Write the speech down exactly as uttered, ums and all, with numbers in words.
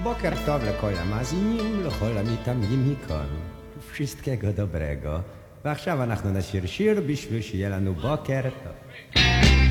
Boker tov לכל המאזינים, לכל המתאמנים מכאן. wszystkiego dobrego. ועכשיו אנחנו נשיר שיר בשביל שיהיה לנו בוקר טוב.